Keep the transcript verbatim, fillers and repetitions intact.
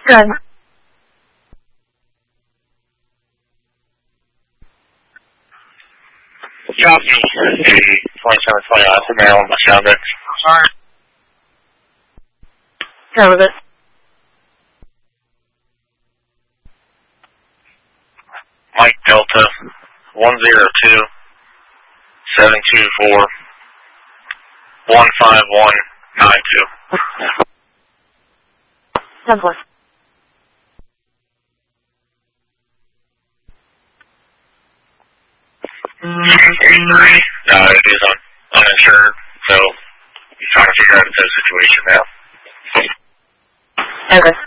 Good. Copy. twenty-seven twenty off of Maryland, my sound it. Sorry. Go with it. Mike Delta, one zero two, seven two four, one five one nine two. Douglas. No, it is un uninsured, so he's trying to figure out the situation now. Okay.